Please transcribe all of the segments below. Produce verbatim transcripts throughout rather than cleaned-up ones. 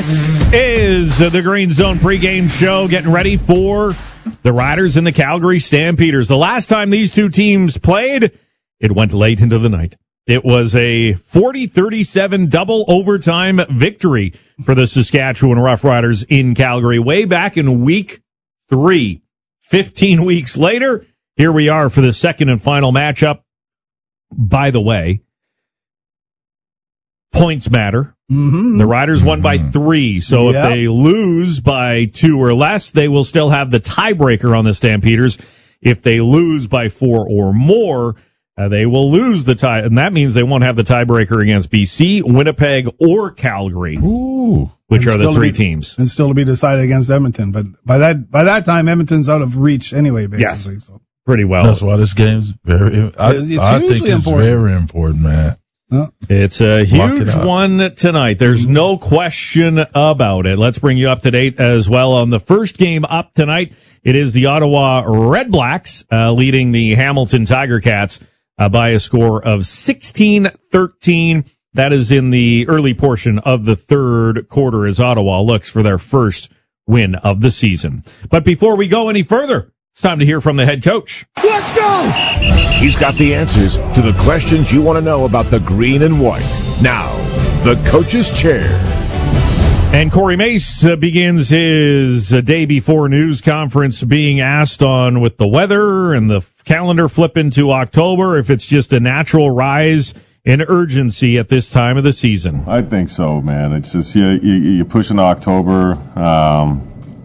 This is the Green Zone pregame show, getting ready for the Riders and the Calgary Stampeders. The last time these two teams played, it went late into the night. It was a forty thirty-seven double overtime victory for the Saskatchewan Roughriders in Calgary way back in week three. Fifteen weeks later, here we are for the second and final matchup. By the way, points matter. Mm-hmm. The Riders won by three, so yep. if they lose by two or less, they will still have the tiebreaker on the Stampeders. If they lose by four or more, uh, they will lose the tie, and that means they won't have the tiebreaker against B C, Winnipeg, or Calgary, Ooh. which and are the three be, teams. And still to be decided against Edmonton, but by that by that time, Edmonton's out of reach anyway, basically. Yes, so. pretty well. That's why this game's very. I, it's I think it's important. very important, man. It's a huge one tonight. There's no question about it. Let's bring you up to date as well on the first game up tonight. It is the Ottawa Red Blacks uh, leading the Hamilton Tiger Cats uh, by a score of sixteen thirteen. That is in the early portion of the third quarter as Ottawa looks for their first win of the season. But before we go any further, it's time to hear from the head coach. Let's go! He's got the answers to the questions you want to know about the green and white. Now, the coach's chair. And Corey Mace uh, begins his uh, day before news conference being asked on with the weather and the f- calendar flipping to October if it's just a natural rise in urgency at this time of the season. I think so, man. It's just you, you, you push into October. Um,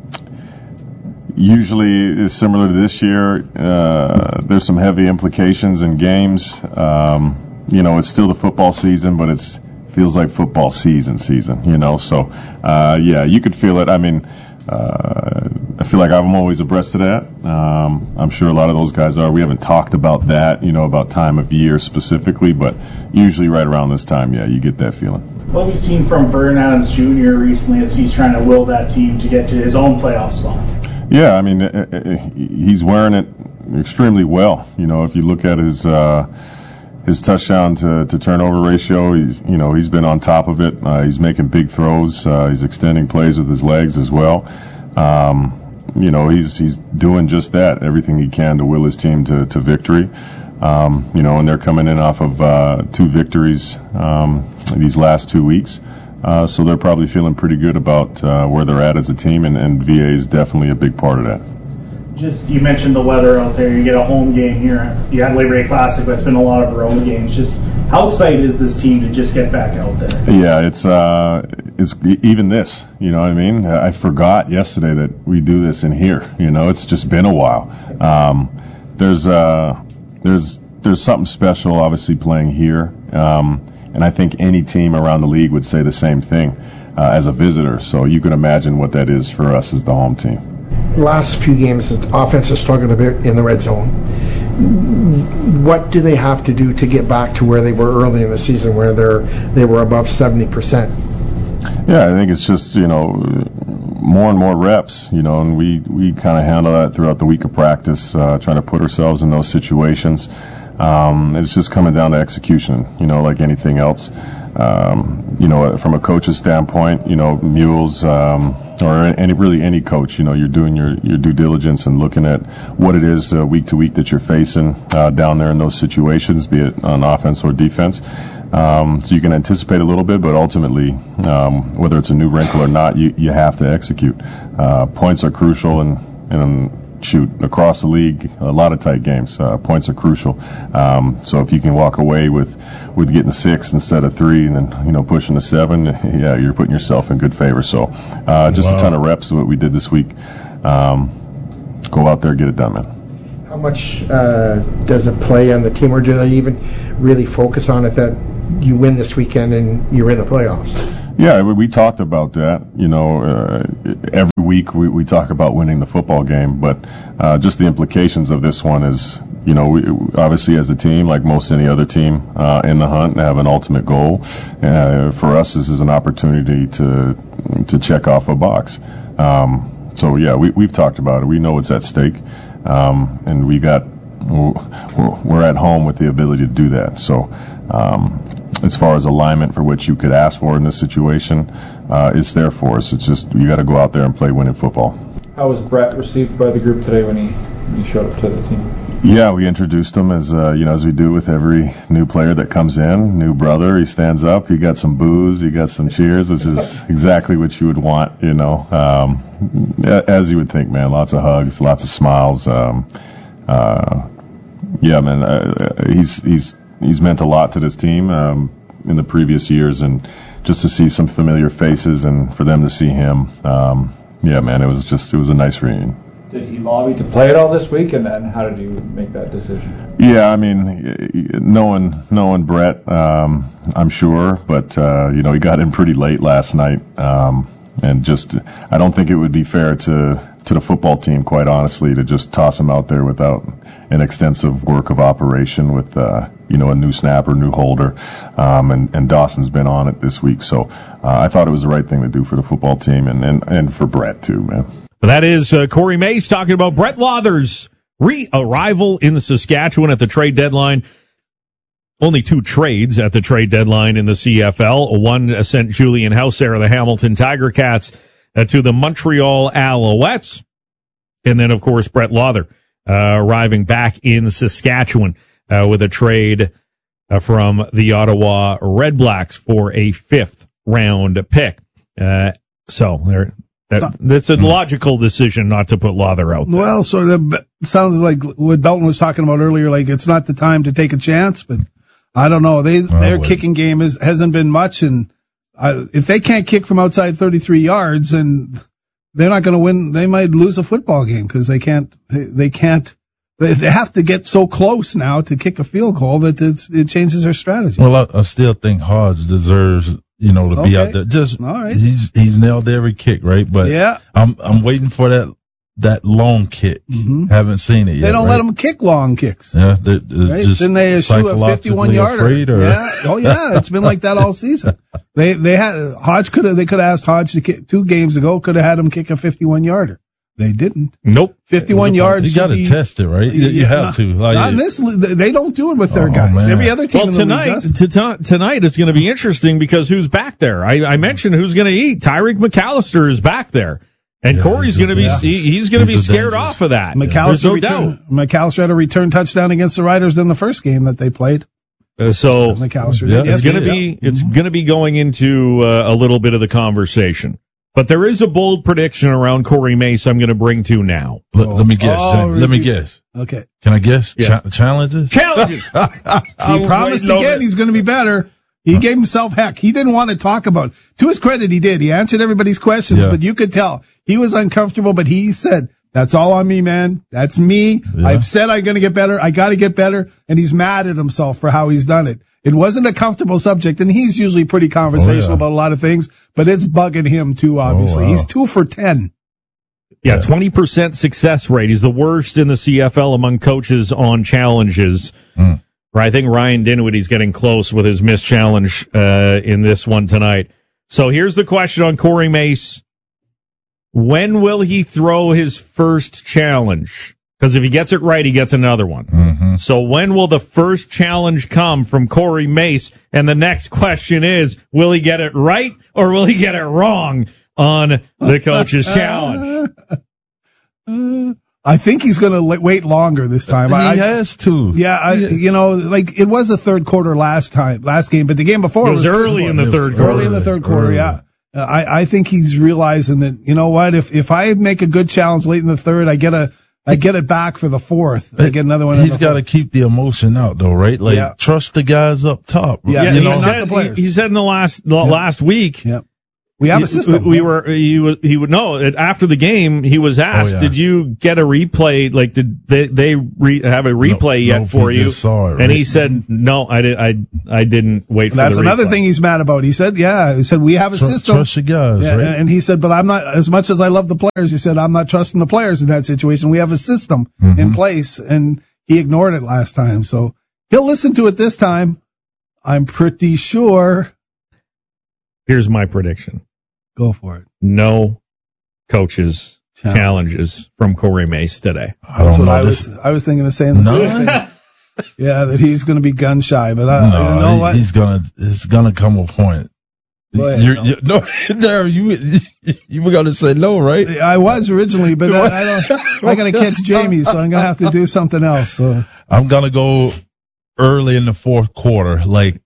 Usually it's similar to this year. Uh, there's some heavy implications in games. Um, you know, it's still the football season, but it's feels like football season season, you know. So, uh, yeah, you could feel it. I mean, uh, I feel like I'm always abreast of that. Um, I'm sure a lot of those guys are. We haven't talked about that, you know, about time of year specifically, but usually right around this time, yeah, you get that feeling. What have we seen from Vernon Adams Junior recently as he's trying to will that team to get to his own playoff spot? Yeah, I mean, he's wearing it extremely well. You know, if you look at his uh, his touchdown to, to turnover ratio, he's you know he's been on top of it. Uh, he's making big throws. Uh, he's extending plays with his legs as well. Um, you know, he's he's doing just that, everything he can to will his team to to victory. Um, you know, and they're coming in off of uh, two victories um, these last two weeks. Uh, so they're probably feeling pretty good about uh, where they're at as a team, and, and V A is definitely a big part of that. Just, you mentioned the weather out there. You get a home game here. You had Labor Day Classic, but it's been a lot of road games. Just how excited is this team to just get back out there? Yeah, it's uh, it's even this. You know what I mean? I forgot yesterday that we do this in here. You know, it's just been a while. Um, there's uh, there's there's something special, obviously, playing here. Um, And I think any team around the league would say the same thing uh, as a visitor. So you can imagine what that is for us as the home team. Last few games, the offense has struggled a bit in the red zone. What do they have to do to get back to where they were early in the season, where they're they were above seventy percent? Yeah, I think it's just, you know, more and more reps, you know, and we, we kind of handle that throughout the week of practice, uh, trying to put ourselves in those situations. Um, it's just coming down to execution, you know, like anything else. Um, you know, from a coach's standpoint, you know, Mules, um, or any, really any coach, you know, you're doing your, your due diligence and looking at what it is uh, week to week that you're facing uh, down there in those situations, be it on offense or defense. Um, so you can anticipate a little bit, but ultimately, um, whether it's a new wrinkle or not, you, you have to execute. Uh, points are crucial, and, and shoot, across the league, a lot of tight games. Uh, points are crucial. Um, so if you can walk away with, with getting six instead of three, and then, you know, pushing to seven, yeah, you're putting yourself in good favor. So uh, just wow. a ton of reps of what we did this week. Um, go out there, get it done, man. How much uh, does it play on the team, or do they even really focus on it that you win this weekend and you're in the playoffs? Yeah, we, we talked about that. You know, uh, every week we, we talk about winning the football game, but uh, just the implications of this one is, you know, we, obviously as a team, like most any other team uh, in the hunt, have an ultimate goal. Uh, for us, this is an opportunity to to check off a box. Um, so yeah, we, we've talked about it. We know it's at stake, um, and we got we're at home with the ability to do that. So um, as far as alignment for what you could ask for in this situation, uh, it's there for us. It's just you got to go out there and play winning football. How was Brett received by the group today when he, when he showed up to the team? Yeah, we introduced him as uh, you know as we do with every new player that comes in. New brother, he stands up. He got some boos, he got some cheers, which is exactly what you would want. You know, um, as you would think, man. Lots of hugs, lots of smiles. Um, uh, yeah, man. Uh, he's he's he's meant a lot to this team um, in the previous years, and just to see some familiar faces and for them to see him, um, yeah, man. It was just it was a nice reunion. Did he lobby to play it all this week, and then how did you make that decision? Yeah, I mean, knowing knowing Brett, um, I'm sure, but uh, you know, he got in pretty late last night, um, and just I don't think it would be fair to to the football team, quite honestly, to just toss him out there without an extensive work of operation with uh, you know a new snapper, new holder, um, and, and Dawson's been on it this week, so uh, I thought it was the right thing to do for the football team and and, and for Brett too, man. That is uh, Corey Mace talking about Brett Lauther's re-arrival in the Saskatchewan at the trade deadline. Only two trades at the trade deadline in the C F L. One sent Julian Hauser of the Hamilton Tiger Cats uh, to the Montreal Alouettes. And then, of course, Brett Lauther uh, arriving back in Saskatchewan uh, with a trade uh, from the Ottawa Red Blacks for a fifth round pick. Uh, so there. That, that's a logical decision not to put Lauther out there. Well, sort of sounds like what Belton was talking about earlier. Like it's not the time to take a chance, but I don't know. They oh, their wait. kicking game is hasn't been much, and uh, if they can't kick from outside thirty-three yards, and they're not going to win, they might lose a football game because they can't. They, they can't. They, they have to get so close now to kick a field goal that it's, it changes their strategy. Well, I, I still think Hodge deserves. You know, to okay. be out there. Just, all right. he's, he's nailed every kick, right? But yeah. I'm, I'm waiting for that, that long kick. Mm-hmm. Haven't seen it yet. They don't right? let them kick long kicks. Yeah. They're, they're right? just Then they issue a fifty-one yarder. Yeah. Oh yeah. It's been like that all season. They, they had, Hodge could have, they could have asked Hodge to kick two games ago, could have had him kick a fifty-one yarder. They didn't. Nope. fifty-one yards. You got to test it, right? You, you have not, to. Like, not in this, they don't do it with their oh, guys. Man. Every other team well, in the tonight, league does. To, tonight is going to be interesting because who's back there? I, I mentioned who's going to eat. Tyreek McAllister is back there. And yeah, Corey's going to be, yeah. he, he's going to be scared dangerous. off of that. McAllister, no return, doubt. McAllister had a return touchdown against the Riders in the first game that they played. Uh, so McAllister yeah, did. it's Yes, going to be, yeah. it's going to be going into uh, a little bit of the conversation. But there is a bold prediction around Corey Mace I'm going to bring to now. Let, let me guess. Oh, let me guess. Okay. Can I guess? Yeah. Ch- challenges? Challenges! He promised again he's going to be better. He gave himself heck. He didn't want to talk about it. To his credit, he did. He answered everybody's questions, yeah. but you could tell he was uncomfortable, but he said, that's all on me, man. That's me. Yeah. I've said I'm going to get better. I got to get better. And he's mad at himself for how he's done it. It wasn't a comfortable subject, and he's usually pretty conversational oh, yeah. about a lot of things, but it's bugging him too, obviously. Oh, wow. He's two for ten. Yeah, twenty percent success rate. He's the worst in the C F L among coaches on challenges. Mm. Right, I think Ryan Dinwiddie's getting close with his missed challenge uh, in this one tonight. So here's the question on Corey Mace. When will he throw his first challenge? Because if he gets it right, he gets another one. Mm-hmm. So when will the first challenge come from Corey Mace? And the next question is, will he get it right or will he get it wrong on the coach's challenge? I think he's going to wait longer this time. He I, has to. Yeah, I, you know, like it was a third quarter last time, last game, but the game before it was, was early in the third early, quarter. Early in the third quarter, early. yeah. Uh, I, I think he's realizing that, you know what, if, if I make a good challenge late in the third, I get a, I get it back for the fourth. I get another one. He's got to keep the emotion out, though, right? Like, yeah. trust the guys up top. Yeah, yeah you he, know, said, not the players. He, he said in the last the yeah. last week. Yeah. We have a system. We yeah. were he was he would no after the game he was asked, oh, yeah. did you get a replay? Like did they they re, have a replay no, yet no, for you? Saw it, right? And he said no, I did I I didn't wait. For That's the another replay. thing he's mad about. He said, yeah, he said we have a Trust, system. Trust your guys, yeah, right? And he said, but I'm not as much as I love the players. He said I'm not trusting the players in that situation. We have a system mm-hmm. in place, and he ignored it last time. So he'll listen to it this time. I'm pretty sure. Here's my prediction. Go for it. No coaches Challenge. challenges from Corey Mace today. I That's what I this. was. I was thinking of saying the no. same thing. Yeah, that he's going to be gun shy, but I, no, you know what? He's gonna. It's gonna come a point. Ahead, you're, no, you're, no Darryl, you you were gonna say no, right? I was originally, but I, I don't. I'm gonna catch Jamie, so I'm gonna have to do something else. So I'm gonna go early in the fourth quarter, like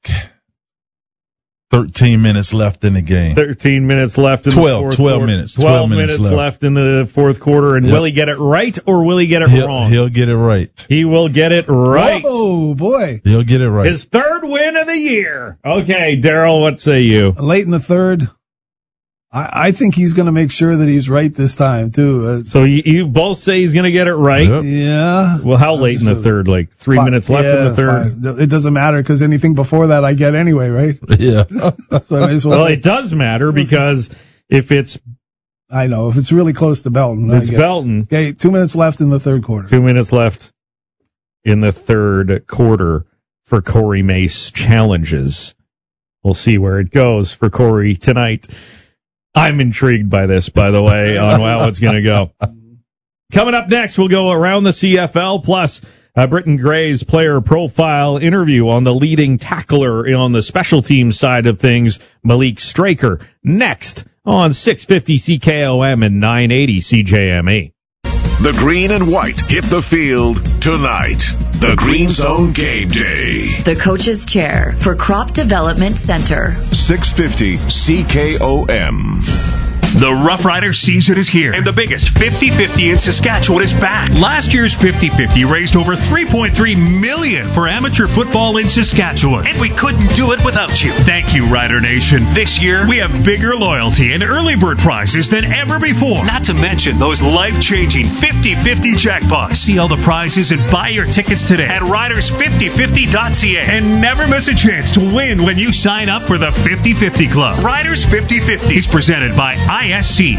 thirteen minutes left in the game. thirteen minutes left in twelve, the fourth twelve quarter. minutes. twelve, twelve minutes, minutes left. left in the fourth quarter. And yep. will he get it right or will he get it he'll, wrong? He'll get it right. He will get it right. Oh, boy. He'll get it right. His third win of the year. Okay, Darryl, what say you? Late in the third. I, I think he's going to make sure that he's right this time, too. Uh, so you, you both say he's going to get it right? Yep. Yeah. Well, how late in the third? Like three five, minutes left yeah, in the third? Five. It doesn't matter because anything before that I get anyway, right? Yeah. So I well, well it does matter because if it's... I know. If it's really close to Belton. It's Belton. Okay, two minutes left in the third quarter. Two minutes left in the third quarter for Corey Mace challenges. We'll see where it goes for Corey tonight. I'm intrigued by this, by the way, on how it's going to go. Coming up next, we'll go around the C F L, plus uh, Britton Gray's player profile interview on the leading tackler on the special team side of things, Malik Straker, next on six fifty C K O M and nine eighty C J M E. The green and white hit the field tonight. The Green Zone Game Day. The coach's chair for Crop Development Center. six fifty C K O M. The Rough Rider season is here, and the biggest fifty-fifty in Saskatchewan is back. Last year's fifty-fifty raised over three point three million dollars for amateur football in Saskatchewan, and we couldn't do it without you. Thank you, Rider Nation. This year, we have bigger loyalty and early bird prizes than ever before, not to mention those life-changing fifty-fifty jackpots. See all the prizes and buy your tickets today at riders fifty fifty dot c a, and never miss a chance to win when you sign up for the fifty-fifty Club. Riders fifty fifty is presented by I S C.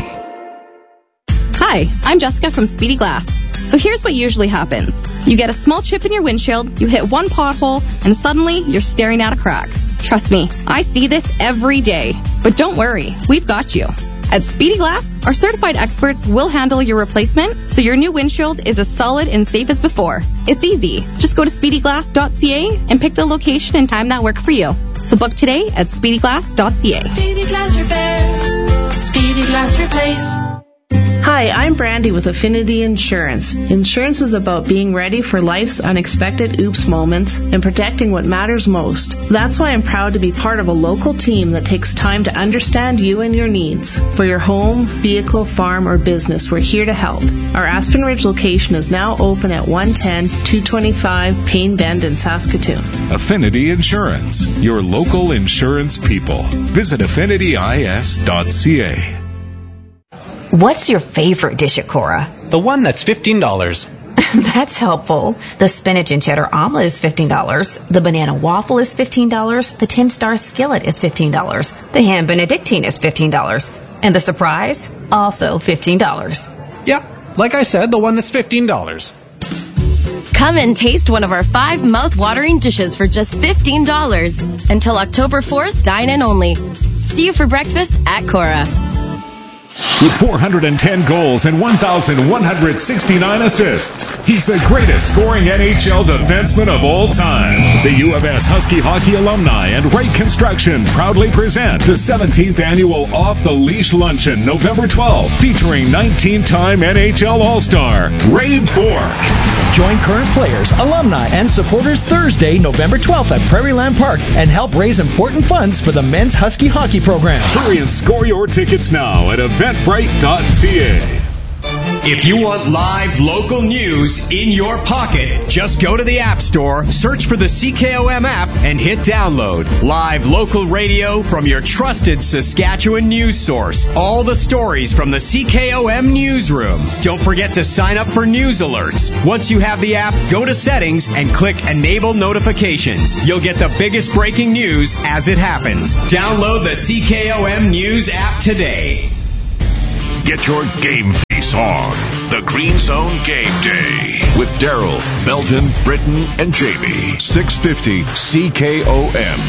Hi, I'm Jessica from Speedy Glass. So here's what usually happens. You get a small chip in your windshield, you hit one pothole, and suddenly you're staring at a crack. Trust me, I see this every day. But don't worry, we've got you. At Speedy Glass, our certified experts will handle your replacement so your new windshield is as solid and safe as before. It's easy. Just go to speedy glass dot c a and pick the location and time that work for you. So book today at speedy glass dot c a. Speedy Glass Repair. Speedy Glass Replace. Hi, I'm Brandy with Affinity Insurance. Insurance is about being ready for life's unexpected oops moments and protecting what matters most. That's why I'm proud to be part of a local team that takes time to understand you and your needs. For your home, vehicle, farm, or business, we're here to help. Our Aspen Ridge location is now open at one ten two twenty-five Payne Bend in Saskatoon. Affinity Insurance, your local insurance people. Visit affinity I S dot c a. What's your favorite dish at Cora? The one that's fifteen dollars. That's helpful. The spinach and cheddar omelet is fifteen dollars. The banana waffle is fifteen dollars. The ten-star skillet is fifteen dollars. The ham benedictine is fifteen dollars. And the surprise? Also fifteen dollars. Yeah, like I said, the one that's fifteen dollars. Come and taste one of our five mouth-watering dishes for just fifteen dollars. Until October fourth, dine in only. See you for breakfast at Cora. With four hundred ten goals and one thousand one hundred sixty-nine assists, he's the greatest scoring N H L defenseman of all time. The U of S Husky Hockey Alumni and Wright Construction proudly present the seventeenth annual Off the Leash Luncheon, November twelfth, featuring nineteen-time N H L All-Star Ray Bourque. Join current players, alumni, and supporters Thursday, November twelfth at Prairieland Park and help raise important funds for the men's Husky hockey program. Hurry and score your tickets now at eventbrite dot c a. If you want live local news in your pocket, just go to the App Store, search for the C K O M app, and hit download. Live local radio from your trusted Saskatchewan news source. All the stories from the C K O M newsroom. Don't forget to sign up for news alerts. Once you have the app, go to settings and click Enable Notifications. You'll get the biggest breaking news as it happens. Download the C K O M News app today. Get your game face on. The Green Zone Game Day with Darryl, Belton, Britton, and Jamie. six fifty C K O M.